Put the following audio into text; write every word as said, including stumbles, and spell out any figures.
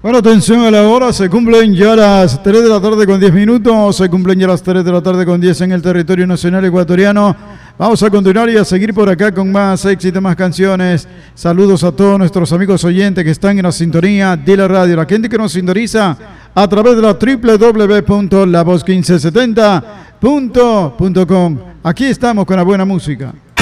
Bueno, atención a la hora, se cumplen ya las tres de la tarde con diez minutos, se cumplen ya las tres de la tarde con diez en el territorio nacional ecuatoriano. Vamos a continuar y a seguir por acá con más éxito, más canciones. Saludos a todos nuestros amigos oyentes que están en la sintonía de la radio, la gente que nos sintoniza a través de la doble u doble u doble u punto la voz mil quinientos setenta punto com. Aquí estamos con la buena música.